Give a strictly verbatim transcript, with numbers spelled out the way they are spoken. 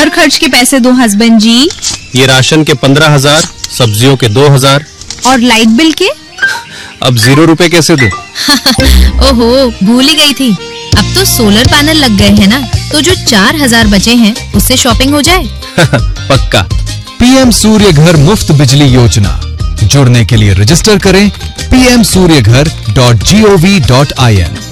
घर खर्च के पैसे दो हस्बैंड जी। ये राशन के पंद्रह हजार, सब्जियों के दो हजार। और लाइट बिल के? अब जीरो रुपए कैसे दूं? ओहो, भूल ही गई थी। अब तो सोलर पैनल लग गए हैं ना, तो जो चार हजार बचे हैं उससे शॉपिंग हो जाए। पक्का। पीएम सूर्य घर मुफ्त बिजली योजना। जुड़ने के लिए रजिस्टर करें पी एम सूर्य घर dot G O V dot I N.